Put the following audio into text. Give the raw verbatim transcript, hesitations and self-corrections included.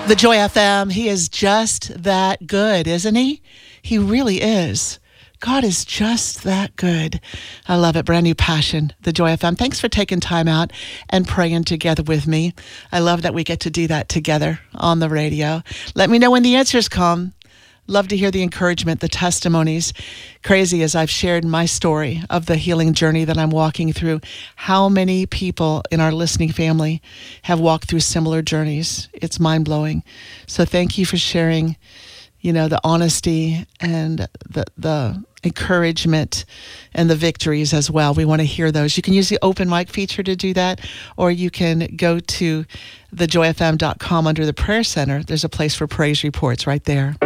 The Joy F M, he is just that good, isn't he? He really is. God is just that good. I love it. Brand new passion, the Joy F M. Thanks for taking time out and praying together with me. I love that we get to do that together on the radio. Let me know when the answers come. Love to hear the encouragement, the testimonies. Crazy as I've shared my story of the healing journey that I'm walking through. How many people in our listening family have walked through similar journeys? It's mind-blowing. So thank you for sharing, you know, the honesty and the the encouragement and the victories as well. We want to hear those. You can use the open mic feature to do that, or you can go to the joy f m dot com under the prayer center. There's a place for praise reports right there.